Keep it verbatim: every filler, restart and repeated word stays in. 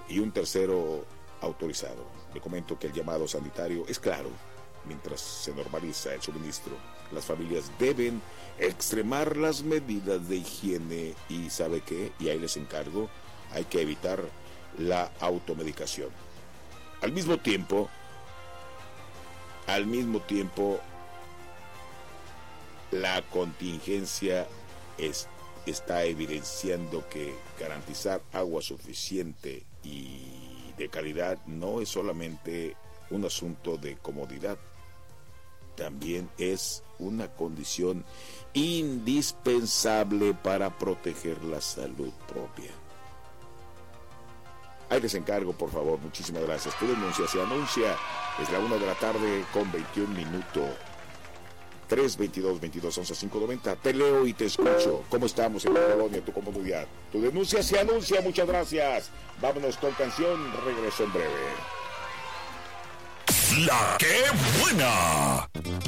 y un tercero autorizado. Le comento que el llamado sanitario es claro. Mientras se normaliza el suministro, las familias deben extremar las medidas de higiene y ¿sabe qué? Y ahí les encargo, hay que evitar la automedicación. Al mismo tiempo, al mismo tiempo, la contingencia es, está evidenciando que garantizar agua suficiente y de calidad no es solamente un asunto de comodidad, también es una condición indispensable para proteger la salud propia. Ahí les encargo, por favor, muchísimas gracias. Tu denuncia se anuncia. Es la una de la tarde con veintiún minutos. tres veintidós veintidós once cinco noventa. Te leo y te escucho. ¿Cómo estamos en la colonia, tu comunidad? Tu denuncia se anuncia. Muchas gracias. Vámonos con canción. Regreso en breve. La que buena.